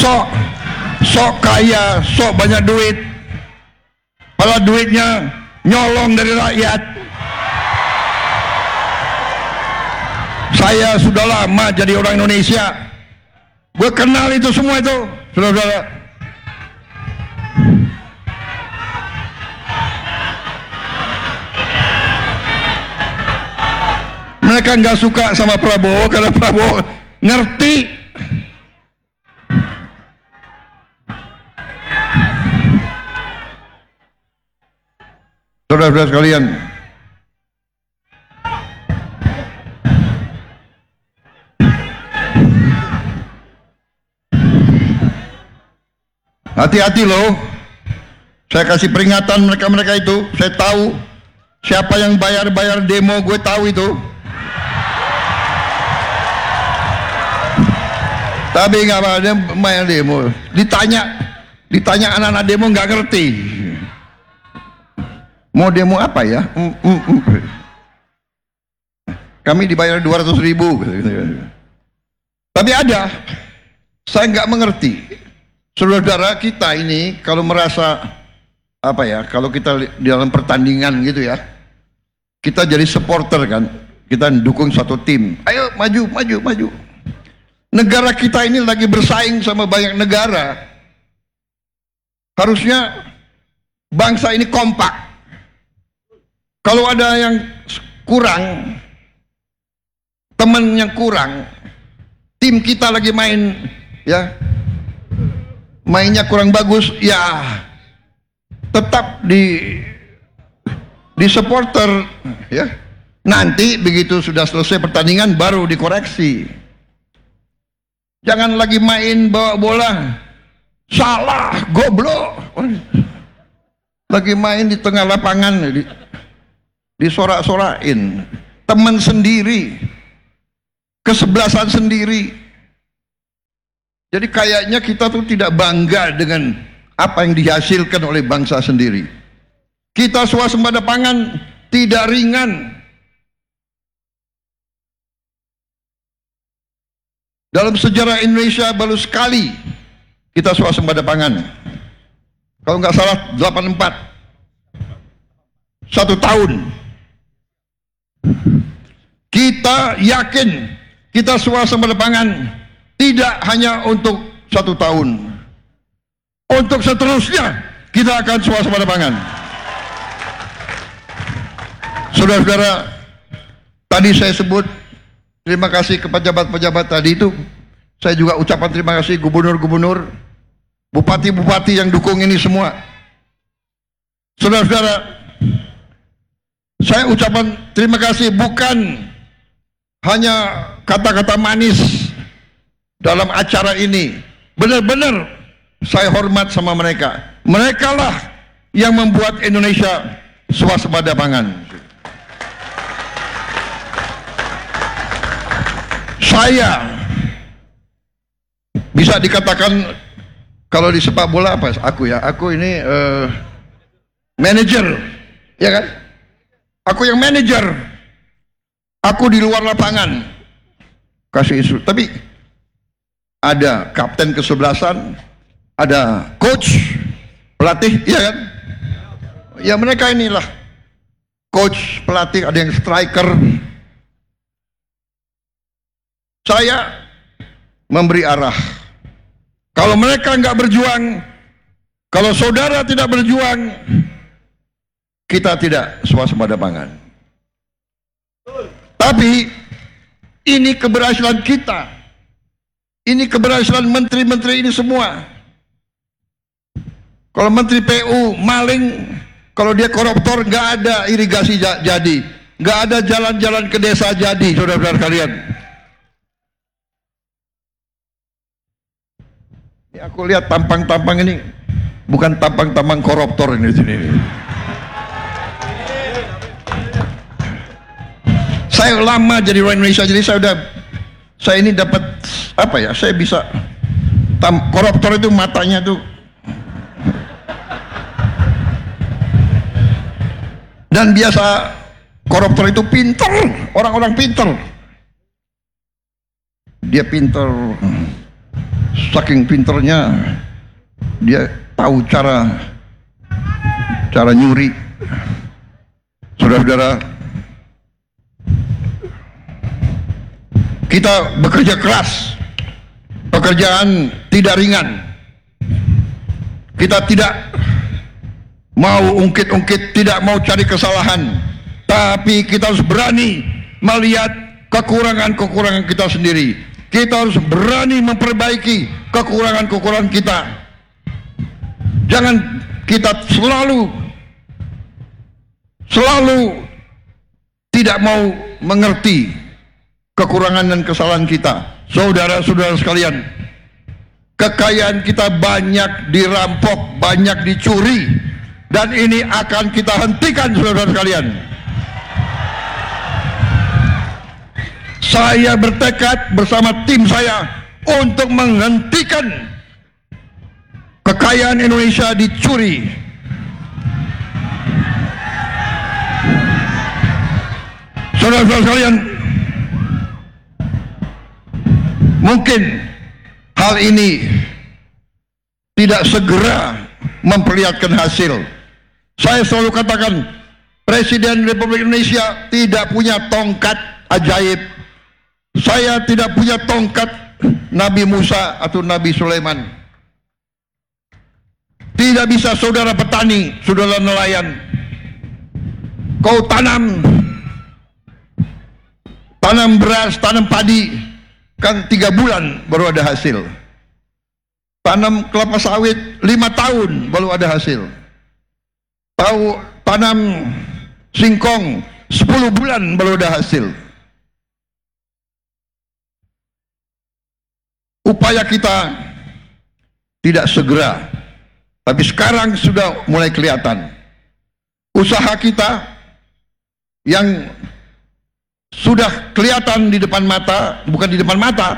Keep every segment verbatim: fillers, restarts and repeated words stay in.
sok sok kaya, sok banyak duit, padahal duitnya nyolong dari rakyat. Saya sudah lama jadi orang Indonesia, gue kenal itu semua itu, saudara-saudara. Mereka nggak suka sama Prabowo karena Prabowo ngerti. Saudara-saudara sekalian, hati-hati loh. Saya kasih peringatan mereka-mereka itu. Saya tahu siapa yang bayar-bayar demo, gue tahu itu. Tapi nggak apa, dia bayar demo. Ditanya, ditanya anak-anak demo nggak ngerti. Mau demo apa ya? Mm, mm, mm. Kami dibayar dua ratus ribu. Tapi ada, saya nggak mengerti. Saudara-saudara kita ini kalau merasa apa ya, kalau kita di dalam pertandingan gitu ya, kita jadi supporter kan, kita dukung satu tim. Ayo maju, maju, maju. Negara kita ini lagi bersaing sama banyak negara. Harusnya bangsa ini kompak. Kalau ada yang kurang, teman yang kurang, tim kita lagi main, ya, mainnya kurang bagus, ya, tetap di di supporter, ya. Nanti begitu sudah selesai pertandingan baru dikoreksi. Jangan lagi main bawa bola, salah, goblok. Lagi main di tengah lapangan, di, disorak-sorakin, teman sendiri, kesebelasan sendiri. Jadi kayaknya kita tuh tidak bangga dengan apa yang dihasilkan oleh bangsa sendiri. Kita swasembada pangan tidak ringan. Dalam sejarah Indonesia baru sekali kita swasembada pangan. Kalau nggak salah delapan puluh empat, satu tahun. Kita yakin kita swasembada pangan tidak hanya untuk satu tahun, untuk seterusnya kita akan swasembada pangan. Saudara-saudara, tadi saya sebut terima kasih ke pejabat-pejabat tadi itu. Saya juga ucapan terima kasih gubernur-gubernur, bupati-bupati yang dukung ini semua. Saudara-saudara, saya ucapan terima kasih bukan hanya kata-kata manis dalam acara ini. Benar-benar saya hormat sama mereka. Mereka lah yang membuat Indonesia swasembada pangan. Saya bisa dikatakan kalau di sepak bola apa? Aku ya, aku ini uh, manajer, ya kan? Aku yang manajer. Aku di luar lapangan kasih isu. Tapi ada kapten kesebelasan, ada coach, pelatih, iya kan? Ya mereka inilah coach, pelatih, ada yang striker. Saya memberi arah. Kalau mereka nggak berjuang, kalau saudara tidak berjuang, kita tidak swasembada pangan. Tapi ini keberhasilan kita, ini keberhasilan menteri-menteri ini semua. Kalau menteri P U maling, kalau dia koruptor, nggak ada irigasi jadi, nggak ada jalan-jalan ke desa jadi, saudara-saudara kalian. Ya, aku lihat tampang-tampang ini bukan tampang-tampang koruptor ini di sini. Saya lama jadi orang Indonesia, jadi saya udah, saya ini dapat apa ya? Saya bisa tam, koruptor itu matanya tuh, dan biasa koruptor itu pinter, orang-orang pinter. Dia pinter saking pinternya dia tahu cara cara nyuri. Saudara-saudara, kita bekerja keras, pekerjaan tidak ringan. Kita tidak mau ungkit-ungkit, tidak mau cari kesalahan, tapi kita harus berani melihat kekurangan-kekurangan kita sendiri. Kita harus berani memperbaiki kekurangan-kekurangan kita. Jangan kita selalu selalu tidak mau mengerti kekurangan dan kesalahan kita. Saudara-saudara sekalian, kekayaan kita banyak dirampok, banyak dicuri, dan ini akan kita hentikan, saudara sekalian. Saya bertekad bersama tim saya untuk menghentikan kekayaan Indonesia dicuri. Saudara-saudara sekalian, mungkin hal ini tidak segera memperlihatkan hasil. Saya selalu katakan, Presiden Republik Indonesia tidak punya tongkat ajaib. Saya tidak punya tongkat Nabi Musa atau Nabi Sulaiman. Tidak bisa saudara petani, saudara nelayan, kau tanam tanam beras, tanam padi, kan tiga bulan baru ada hasil. Tanam kelapa sawit lima tahun baru ada hasil. Tahu tanam singkong sepuluh bulan baru ada hasil. Upaya kita tidak segera, tapi sekarang sudah mulai kelihatan. Usaha kita yang sudah kelihatan di depan mata, bukan di depan mata,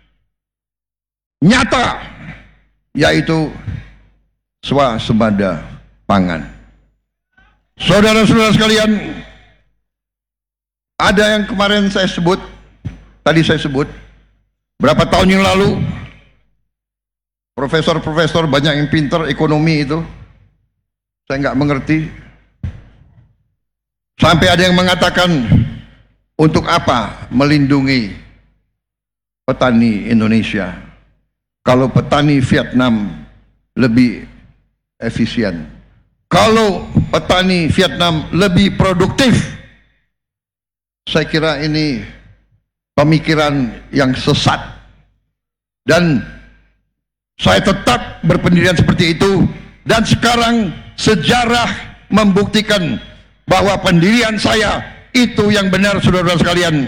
nyata, yaitu swasembada pangan. Saudara-saudara sekalian, ada yang kemarin saya sebut, tadi saya sebut, berapa tahun yang lalu, profesor-profesor banyak yang pintar ekonomi itu, saya nggak mengerti. Sampai ada yang mengatakan, untuk apa melindungi petani Indonesia kalau petani Vietnam lebih efisien, kalau petani Vietnam lebih produktif? Saya kira ini pemikiran yang sesat, dan saya tetap berpendirian seperti itu. Dan sekarang sejarah membuktikan bahwa pendirian saya itu yang benar, saudara-saudara sekalian.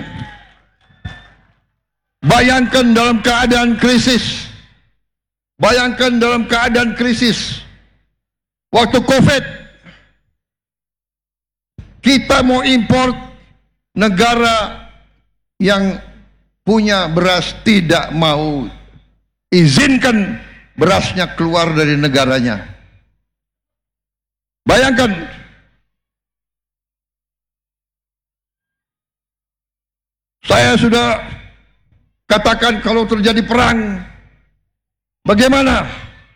Bayangkan dalam keadaan krisis, bayangkan dalam keadaan krisis, waktu COVID, kita mau import, negara yang punya beras tidak mau izinkan berasnya keluar dari negaranya. Bayangkan, saya sudah katakan kalau terjadi perang, bagaimana?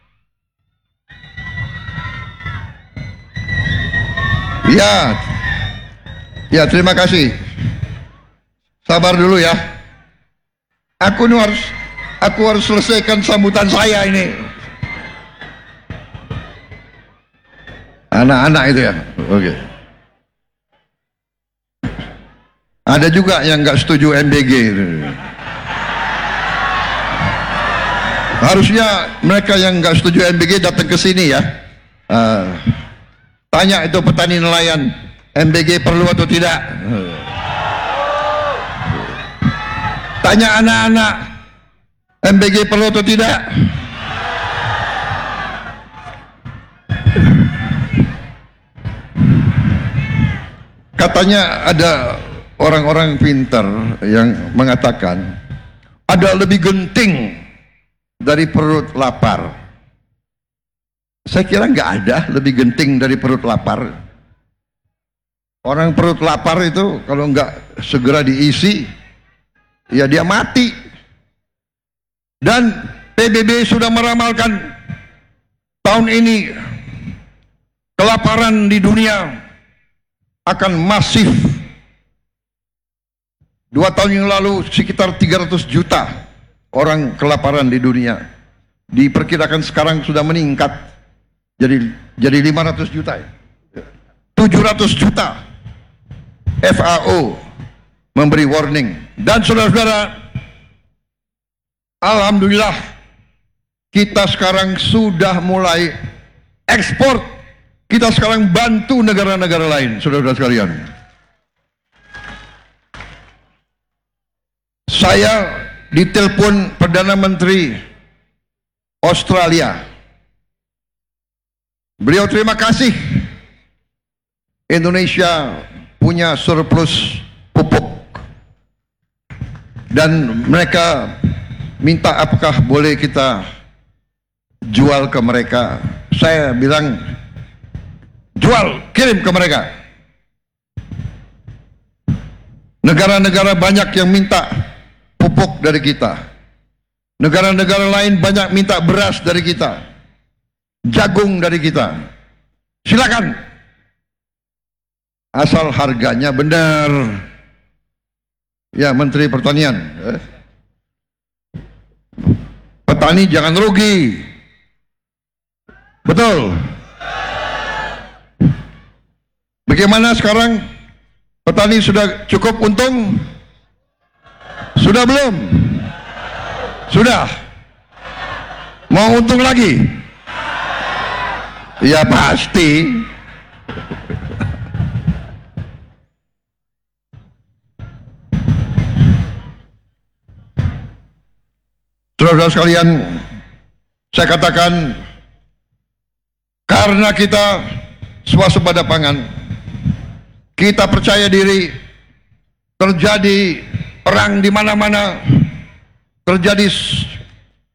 Ya, ya terima kasih. Sabar dulu ya. Aku harus, aku harus selesaikan sambutan saya ini. Anak-anak itu ya. Oke. Ada juga yang nggak setuju M B G. Harusnya mereka yang nggak setuju M B G datang ke sini ya. Uh, tanya itu petani nelayan, M B G perlu atau tidak? Tanya anak-anak, M B G perlu atau tidak? Katanya ada orang-orang pintar yang mengatakan ada lebih genting dari perut lapar. Saya kira nggak ada lebih genting dari perut lapar. Orang perut lapar itu kalau nggak segera diisi, ya dia mati. Dan P B B sudah meramalkan tahun ini kelaparan di dunia akan masif. Dua tahun yang lalu sekitar tiga ratus juta orang kelaparan di dunia. Diperkirakan sekarang sudah meningkat jadi jadi lima ratus juta, tujuh ratus juta. F A O memberi warning. Dan saudara-saudara, alhamdulillah kita sekarang sudah mulai ekspor. Kita sekarang bantu negara-negara lain, saudara-saudara sekalian. Saya ditelepon Perdana Menteri Australia. Beliau terima kasih Indonesia punya surplus pupuk. Dan mereka minta apakah boleh kita jual ke mereka. Saya bilang, jual, kirim ke mereka. Negara-negara banyak yang minta pupuk dari kita. Negara-negara lain banyak minta beras dari kita, jagung dari kita. Silakan, asal harganya benar. Ya, Menteri Pertanian, eh. petani jangan rugi. Betul. Bagaimana sekarang? Petani sudah cukup untung? Sudah belum? Sudah? Mau untung lagi? Ya pasti. Saudara-saudara sekalian, saya katakan, karena kita swasembada pangan, kita percaya diri, terjadi perang di mana-mana, terjadi